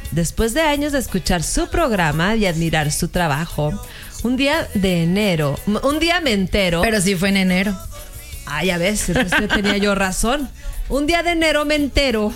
después de años de escuchar su programa y admirar su trabajo, un día me entero. Pero sí fue en enero. Ah, ya ves, entonces tenía yo razón. Un día de enero me entero.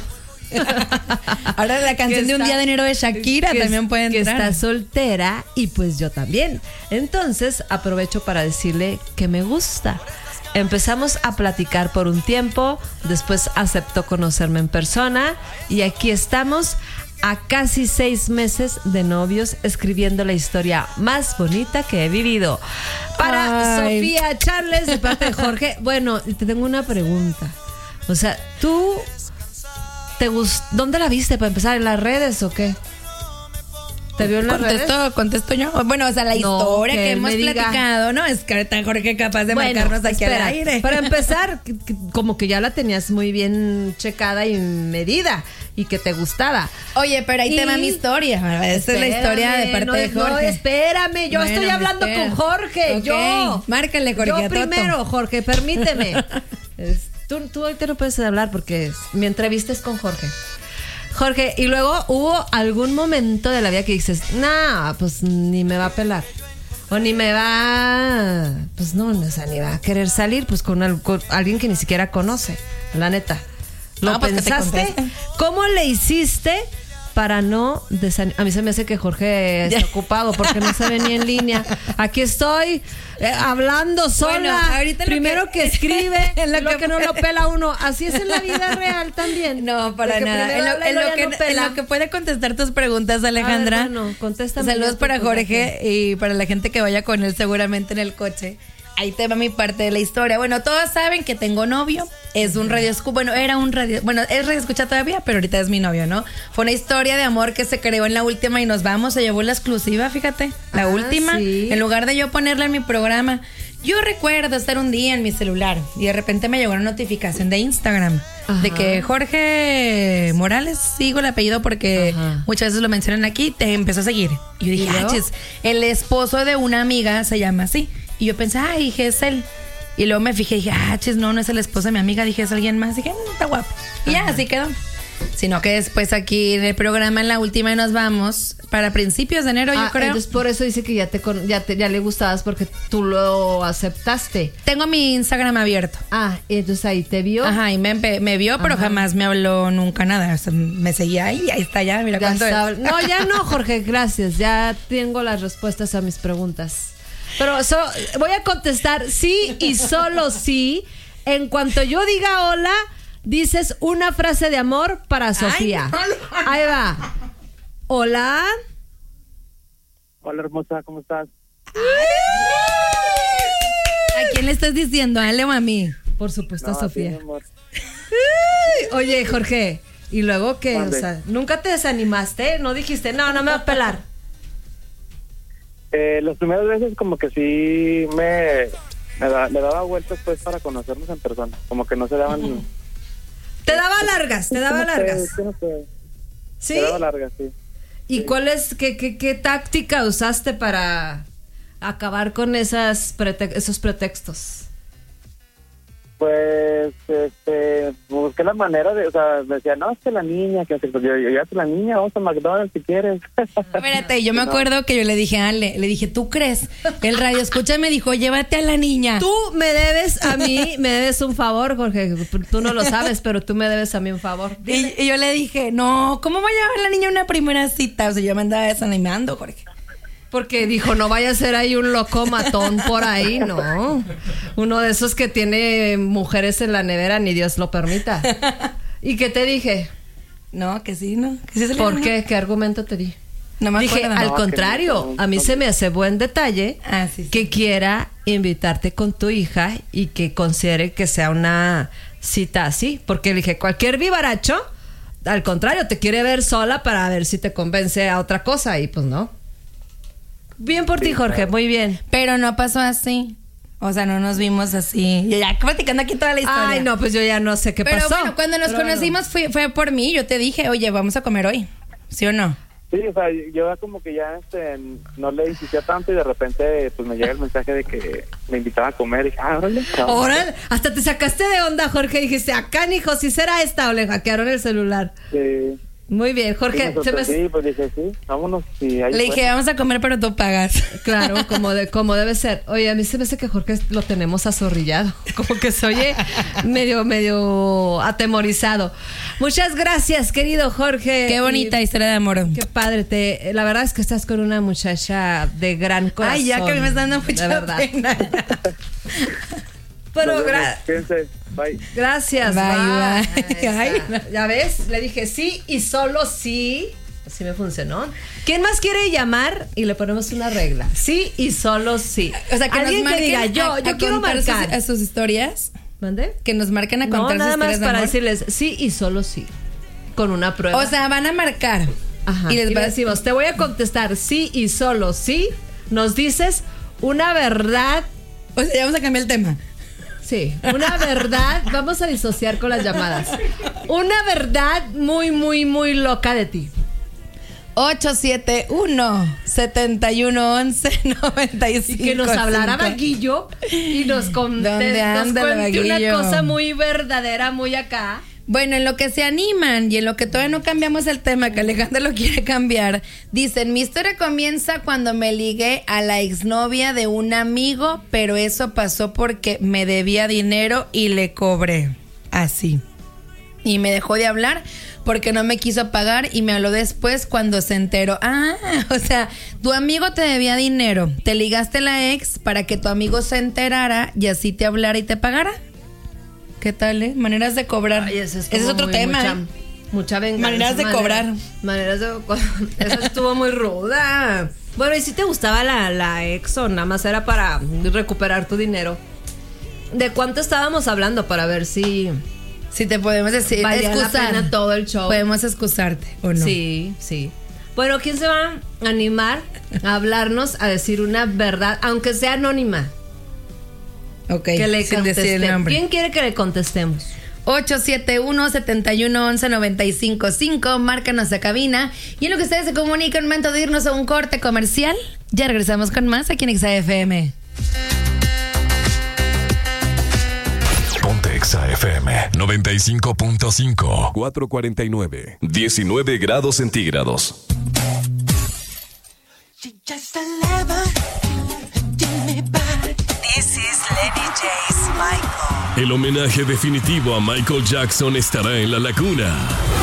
Ahora la canción de Un día de enero de Shakira también puede entrar. Que está soltera y pues yo también. Entonces aprovecho para decirle que me gusta. Empezamos a platicar por un tiempo, después aceptó conocerme en persona y aquí estamos a casi 6 meses de novios escribiendo la historia más bonita que he vivido. Para Sofía Charles, de parte de Jorge. Bueno, te tengo una pregunta. O sea, ¿tú ¿dónde la viste para empezar? ¿En las redes o qué? ¿Te vio en las redes? Contesto yo. Bueno, o sea, la historia que hemos platicado, ¿no? Es que ahorita Jorge capaz de marcarnos aquí al aire. Para empezar, como que ya la tenías muy bien checada y medida y que te gustaba. Oye, pero ahí te va mi historia. Esta es la historia de parte de Jorge. No, espérame, yo estoy hablando con Jorge. Okay. Márcale, Jorge. Yo primero, Jorge, permíteme. Tú ahorita no puedes hablar porque mi entrevista es con Jorge. Jorge, y luego hubo algún momento de la vida que dices, nah, pues ni me va a pelar. O ni me va, pues no, o sea, ni va a querer salir pues con alguien que ni siquiera conoce, la neta. ¿Lo pensaste? ¿Cómo le hiciste para no desanimar? A mí se me hace que Jorge está ocupado porque no se ve ni en línea. Aquí estoy hablando sola. Bueno, primero que escribe, lo que no lo pela uno. Así es en la vida real también. No, para nada. En lo que puede contestar tus preguntas, Alejandra. Bueno, contéstame. Saludos para Jorge y para la gente que vaya con él seguramente en el coche. Ahí te va mi parte de la historia. Bueno, todos saben que tengo novio. Es un radio escucha. Bueno, es radio escucha todavía, pero ahorita es mi novio, ¿no? Fue una historia de amor que se creó en la última y nos vamos. Se llevó la exclusiva, fíjate. La última. Sí. En lugar de yo ponerla en mi programa. Yo recuerdo estar un día en mi celular y de repente me llegó una notificación de Instagram. Ajá. De que Jorge Morales, sigo el apellido porque muchas veces lo mencionan aquí, te empezó a seguir. Y yo dije, el esposo de una amiga se llama así. Y yo pensé, dije, es él. Y luego me fijé y dije, no es el esposo de mi amiga. Dije, es alguien más. Dije, está guapo. Y ya, así quedó. Sino que después aquí en el programa, en la última, y nos vamos para principios de enero, yo creo. Entonces por eso dice que ya le gustabas porque tú lo aceptaste. Tengo mi Instagram abierto. Y entonces ahí te vio. Ajá, y me vio, pero jamás me habló nunca nada. O sea, me seguía ahí está ya, mira cuánto es. No, ya no, Jorge, gracias. Ya tengo las respuestas a mis preguntas. Pero voy a contestar sí y solo sí. En cuanto yo diga hola, dices una frase de amor para Sofía. Ahí va. Hola. Hola, hermosa, ¿cómo estás? ¿A quién le estás diciendo? ¿A él o a mí? Por supuesto, a Sofía. Oye, Jorge, ¿y luego qué? O sea, ¿nunca te desanimaste? ¿No dijiste, no me va a pelar? Las primeras veces como que sí le daba vueltas pues para conocernos en persona. Como que no se daban... Te daba largas. Sí. ¿Sí? Te daba largas, sí. ¿Y cuál es, qué táctica usaste para acabar con esos pretextos? Pues, busqué la manera de, o sea, decía, no, es que la niña, que yo ya la niña, vamos a McDonald's si quieres. Espérate, yo me acuerdo que yo le dije a Ale, le dije, ¿tú crees? El radio escucha me dijo, llévate a la niña. Tú me debes a mí, me debes un favor, Jorge, tú no lo sabes, pero tú me debes a mí un favor. Y yo le dije, no, ¿cómo va a llevar la niña a una primera cita? O sea, yo me andaba desanimando, Jorge. Porque dijo, no vaya a ser ahí un loco matón por ahí, no. Uno de esos que tiene mujeres en la nevera, ni Dios lo permita. ¿Y qué te dije? No, que sí, ¿no? Que sí. ¿Por qué? ¿Qué argumento te di? No me dije, acuerdo. al contrario, a mí se me hace buen detalle que quiera invitarte con tu hija y que considere que sea una cita así. Porque le dije, cualquier vivaracho, al contrario, te quiere ver sola para ver si te convence a otra cosa. Y pues no. Bien por ti, Jorge, muy bien. Pero no pasó así. O sea, no nos vimos así. Ya platicando aquí toda la historia. Ay, no, pues yo ya no sé qué pasó. Pero bueno, cuando nos conocimos fue por mí. Yo te dije, oye, vamos a comer hoy. ¿Sí o no? Sí, o sea, yo como que ya no le insistía tanto y de repente pues me llega el mensaje de que me invitaba a comer y dije, órale. Ahora, hasta te sacaste de onda, Jorge, dijiste, acá, hijo, si será esta o le hackearon el celular. Sí. Muy bien, Jorge. Sí, pues dije, sí, vámonos. Sí, ahí Le dije, vamos a comer, pero tú pagas. Claro, como debe ser. Oye, a mí se me hace que Jorge lo tenemos azorrillado. Como que se oye medio atemorizado. Muchas gracias, querido Jorge. Qué bonita historia de amor. Qué padre. La verdad es que estás con una muchacha de gran corazón. Ay, ya que a mí me está dando mucha pena. Pero Fíjense, bye. Gracias. Bye. Ay, ya ves, le dije sí y solo sí. Así me funcionó. ¿Quién más quiere llamar? Y le ponemos una regla. Sí y solo sí. O sea, que alguien nos que diga, marquen yo quiero marcar. A sus historias. ¿Mande? Que nos marquen a No, contar sus nada más historias de para amor. decirles sí y solo sí. Con una prueba. O sea, van a marcar. Ajá. Y les va a decir, decimos, te voy a contestar sí y solo sí. Nos dices una verdad. o sea, ya vamos a cambiar el tema. Sí, una verdad. Vamos a disociar con las llamadas. Una verdad muy, muy, muy loca de ti. 871-7111-95. Y que nos hablara Vaguillo y nos ¿Dónde anda el cuente una Vaguillo? cosa muy verdadera, muy acá. Bueno, en lo que se animan y en lo que todavía no cambiamos el tema, que Alejandra lo quiere cambiar, dicen, mi historia comienza cuando me ligué a la exnovia de un amigo, pero eso pasó porque me debía dinero y le cobré. Así. Y me dejó de hablar porque no me quiso pagar y me habló después cuando se enteró. Ah, o sea, tu amigo te debía dinero, te ligaste a la ex para que tu amigo se enterara y así te hablara y te pagara. ¿Qué tal, Maneras de cobrar. Ay, ese es otro tema, Mucha venganza. Maneras de cobrar. Maneras de Eso estuvo muy ruda. Bueno, ¿y si te gustaba la ex o nada más era para recuperar tu dinero? ¿De cuánto estábamos hablando para ver si te podemos decir, valía la pena todo el show? Podemos excusarte, ¿o no? Sí, sí. Bueno, ¿quién se va a animar a hablarnos, a decir una verdad, aunque sea anónima? Ok, Que le sin decir el nombre. ¿Quién quiere que le contestemos? 871-7111-955. Márcanos a cabina. Y en lo que ustedes se comunican, momento de irnos a un corte comercial. Ya regresamos con más aquí en XAFM. Ponte XAFM 95.5. 449. 19 grados centígrados. This is Lenny J's Michael. El homenaje definitivo a Michael Jackson estará en La Laguna.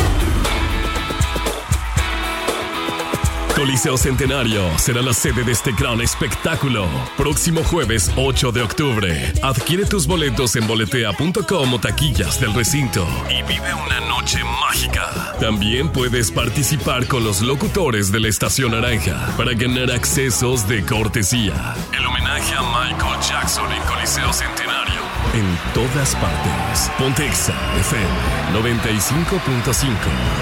Coliseo Centenario será la sede de este gran espectáculo. Próximo jueves 8 de octubre. Adquiere tus boletos en boletea.com o taquillas del recinto y vive una noche mágica. También puedes participar con los locutores de la Estación Naranja para ganar accesos de cortesía. El homenaje a Michael Jackson en Coliseo Centenario. En todas partes. Ponte Exa FM 95.5.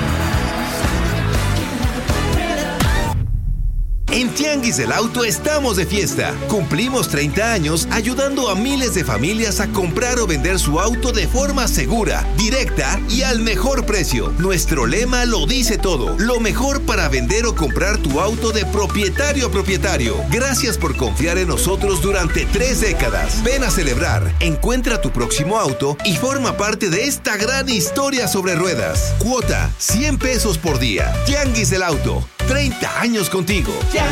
En Tianguis del Auto estamos de fiesta. Cumplimos 30 años ayudando a miles de familias a comprar o vender su auto de forma segura, directa y al mejor precio. Nuestro lema lo dice todo. Lo mejor para vender o comprar tu auto de propietario a propietario. Gracias por confiar en nosotros durante 3 décadas. Ven a celebrar, encuentra tu próximo auto y forma parte de esta gran historia sobre ruedas. Cuota, 100 pesos por día. Tianguis del Auto, 30 años contigo.